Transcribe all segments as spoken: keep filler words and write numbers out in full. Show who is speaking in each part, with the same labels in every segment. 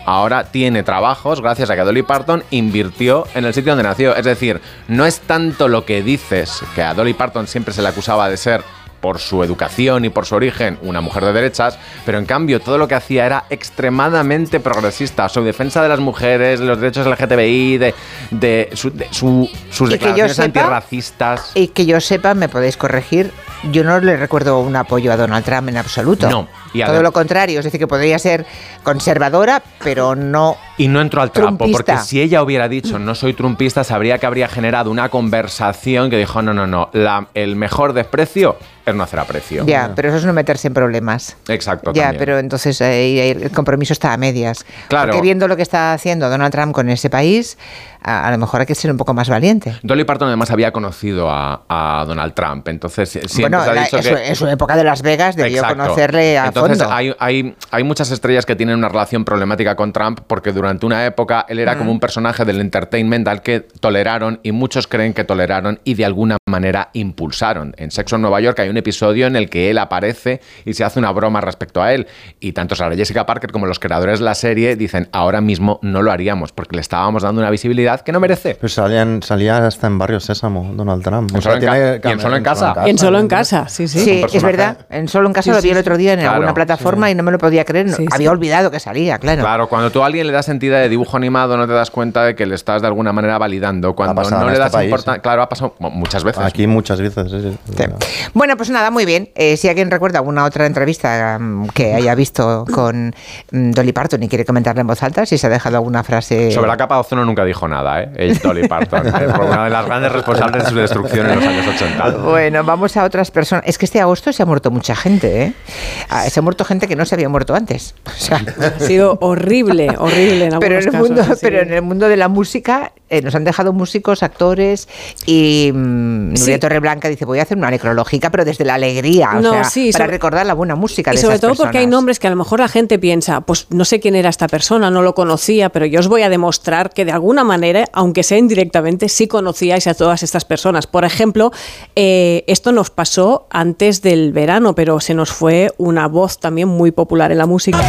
Speaker 1: ahora tiene trabajos gracias a que Dolly Parton invirtió en el sitio donde nació. Es decir, no es tanto lo que dices, que a Dolly Parton siempre se le acusaba de ser, por su educación y por su origen, una mujer de derechas, pero en cambio todo lo que hacía era extremadamente progresista. Su defensa de las mujeres, de los derechos L G T B I, de, de, su, de su, sus declaraciones sepa, antirracistas.
Speaker 2: Y que yo sepa, me podéis corregir, yo no le recuerdo un apoyo a Donald Trump en absoluto.
Speaker 1: No. Y
Speaker 2: todo lo contrario, es decir, que podría ser conservadora, pero no
Speaker 1: Y no entró al trapo,
Speaker 2: trumpista.
Speaker 1: porque si ella hubiera dicho no soy trumpista, sabría que habría generado una conversación que dijo no, no, no, la, el mejor desprecio es no hacer aprecio.
Speaker 2: Ya, pero eso es no meterse en problemas.
Speaker 1: Exacto.
Speaker 2: Ya,
Speaker 1: también.
Speaker 2: pero entonces ahí el compromiso está a medias.
Speaker 1: Claro.
Speaker 2: Porque viendo lo que está haciendo Donald Trump con ese país, a, a lo mejor hay que ser un poco más valiente.
Speaker 1: Dolly Parton además había conocido a, a Donald Trump, entonces siempre
Speaker 2: bueno,
Speaker 1: se ha
Speaker 2: la,
Speaker 1: dicho
Speaker 2: en,
Speaker 1: que...
Speaker 2: su, en su época de Las Vegas debió
Speaker 1: Exacto.
Speaker 2: conocerle a
Speaker 1: entonces,
Speaker 2: fondo.
Speaker 1: Hay, hay, hay muchas estrellas que tienen una relación problemática con Trump porque durante una época él era mm. como un personaje del entertainment al que toleraron y muchos creen que toleraron y de alguna manera impulsaron. En Sexo en Nueva York hay un episodio en el que él aparece y se hace una broma respecto a él y tanto Sarah Jessica Parker como los creadores de la serie dicen ahora mismo no lo haríamos porque le estábamos dando una visibilidad que no merece.
Speaker 3: Pues salían, salía hasta en Barrio Sésamo Donald Trump.
Speaker 1: O sea, en tiene, ca- ¿Y en Solo en Casa?
Speaker 4: Y en Solo en Casa, sí, sí.
Speaker 2: Sí, es verdad. En Solo en Casa sí, lo vi sí, el otro día en claro, alguna plataforma sí. y no me lo podía creer. Sí, Había sí. olvidado que salía, claro.
Speaker 1: Claro, cuando tú a alguien le das entidad de dibujo animado no te das cuenta de que le estás de alguna manera validando. Cuando no le das este importancia... Claro, ha pasado muchas veces.
Speaker 3: Aquí muchas veces, sí, sí.
Speaker 2: Sí. Bueno, pues nada, muy bien. Eh, si alguien recuerda alguna otra entrevista um, que haya visto con um, Dolly Parton y quiere comentarla en voz alta, si se ha dejado alguna frase...
Speaker 1: Sobre la capa de ozono nunca dijo nada, ¿eh? El Dolly Parton, ¿eh? Por una de las grandes responsables de su destrucción en los años ochenta.
Speaker 2: Bueno, vamos a otras personas. Es que este agosto se ha muerto mucha gente, ¿eh? Ah, se ha muerto gente que no se había muerto antes. O sea,
Speaker 4: ha sido horrible, horrible en
Speaker 2: pero en el
Speaker 4: casos,
Speaker 2: mundo,
Speaker 4: sí.
Speaker 2: Pero en el mundo de la música eh, nos han dejado músicos, actores y mmm, Nuria sí. Torreblanca dice, voy a hacer una necrológica, pero desde la alegría, o
Speaker 4: no,
Speaker 2: sea,
Speaker 4: sí,
Speaker 2: para
Speaker 4: sobre,
Speaker 2: recordar la buena música de
Speaker 4: esas personas. Y sobre todo
Speaker 2: personas.
Speaker 4: porque hay nombres que a lo mejor la gente piensa, pues no sé quién era esta persona, no lo conocía, pero yo os voy a demostrar que de alguna manera, aunque sea indirectamente, sí conocíais a todas estas personas. Por ejemplo, eh, esto nos pasó antes del verano, pero se nos fue una voz también muy popular en la música.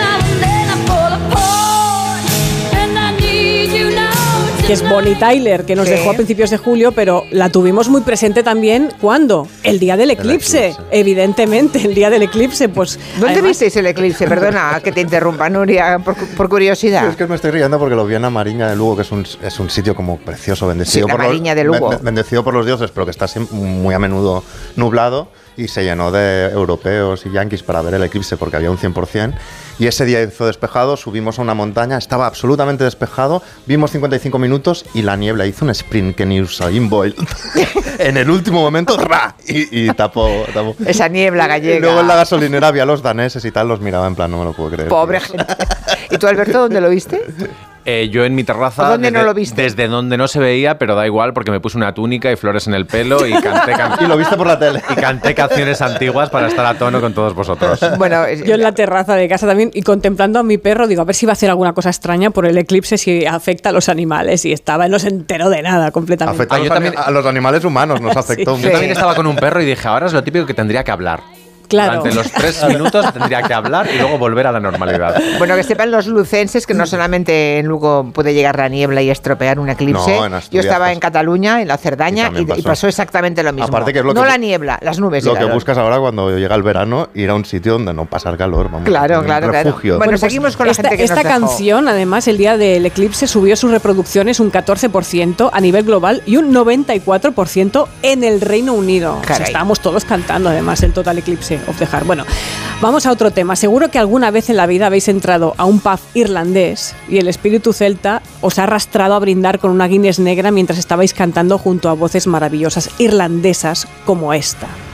Speaker 4: Que es Bonnie Tyler, que nos
Speaker 2: ¿Qué?
Speaker 4: dejó a principios de julio, pero la tuvimos muy presente también, ¿cuándo? El día del eclipse, el eclipse. Evidentemente, el día del eclipse, pues...
Speaker 2: ¿Dónde
Speaker 4: además...
Speaker 2: visteis el eclipse? Perdona que te interrumpa, Nuria, por, por curiosidad.
Speaker 3: Sí, es que me estoy riendo porque lo vi en la Mariña de Lugo, que es un, es un sitio como precioso, bendecido,
Speaker 2: sí, la
Speaker 3: por
Speaker 2: Mariña
Speaker 3: los,
Speaker 2: de Lugo.
Speaker 3: bendecido por los dioses, pero que está muy a menudo nublado, y se llenó de europeos y yanquis para ver el eclipse porque había un cien por ciento. Y ese día hizo despejado, subimos a una montaña, estaba absolutamente despejado, vimos cincuenta y cinco minutos y la niebla hizo un sprint que ni Usain Bolt. En el último momento, ¡ra! Y, y tapó, tapó.
Speaker 2: Esa niebla gallega.
Speaker 3: Y luego en la gasolinera había los daneses y tal, los miraba en plan, no me lo puedo creer.
Speaker 2: Pobre gente. ¿Y tú, Alberto, dónde lo viste?
Speaker 1: Eh, yo en mi terraza,
Speaker 2: ¿Dónde
Speaker 1: desde,
Speaker 2: no lo viste?
Speaker 1: desde donde no se veía, pero da igual porque me puse una túnica y flores en el pelo y canté can-
Speaker 3: y lo viste por la tele
Speaker 1: y canté canciones antiguas para estar a tono con todos vosotros.
Speaker 2: Bueno,
Speaker 4: yo en la terraza de casa también y contemplando a mi perro, digo a ver si va a hacer alguna cosa extraña por el eclipse, si afecta a los animales, y estaba y no se enteró de nada completamente.
Speaker 3: Afecta a,
Speaker 1: ah,
Speaker 3: los,
Speaker 1: también,
Speaker 3: a los animales humanos, nos afectó.
Speaker 1: Sí. Yo también estaba con un perro y dije, ahora es lo típico que tendría que hablar.
Speaker 4: Claro.
Speaker 1: Durante los tres minutos tendría que hablar y luego volver a la normalidad.
Speaker 2: Bueno, que sepan los lucenses que no solamente en Lugo puede llegar la niebla y estropear un eclipse.
Speaker 3: No, en Asturias,
Speaker 2: yo estaba
Speaker 3: pues,
Speaker 2: en Cataluña, en la Cerdaña, y,
Speaker 3: pasó.
Speaker 2: y pasó exactamente lo mismo.
Speaker 3: Aparte que es lo
Speaker 2: no
Speaker 3: que,
Speaker 2: la niebla, las nubes.
Speaker 3: Lo
Speaker 2: llegaron.
Speaker 3: que buscas ahora cuando llega el verano, ir a un sitio donde no pasar calor. Vamos,
Speaker 2: claro,
Speaker 3: un
Speaker 2: claro,
Speaker 3: refugio.
Speaker 2: claro. Bueno,
Speaker 4: bueno,
Speaker 2: seguimos
Speaker 4: pues
Speaker 2: con la
Speaker 4: esta,
Speaker 2: gente que
Speaker 4: esta
Speaker 2: nos dejó.
Speaker 4: canción, además, el día del eclipse subió sus reproducciones un catorce por ciento a nivel global y un noventa y cuatro por ciento en el Reino Unido. O sea, estábamos todos cantando, además, el Total Eclipse of the Heart. Bueno, vamos a otro tema. Seguro que alguna vez en la vida habéis entrado a un pub irlandés y el espíritu celta os ha arrastrado a brindar con una Guinness negra mientras estabais cantando junto a voces maravillosas irlandesas como esta.